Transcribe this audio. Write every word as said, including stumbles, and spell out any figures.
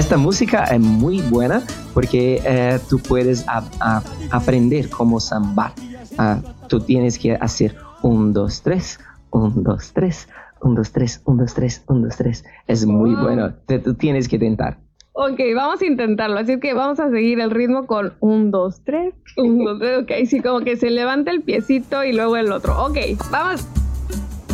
Esta música es muy buena porque eh, tú puedes a, a aprender cómo sambar. Uh, tú tienes que hacer un, dos, tres, un, dos, tres, un, dos, tres, un, dos, tres, un, dos, tres. Es muy Wow. bueno. Te, tú tienes que intentar. Ok, vamos a intentarlo. Así que vamos a seguir el ritmo con un, dos, tres, un, dos, tres. Ok, sí, como que se levanta el piecito y luego el otro. Ok, vamos.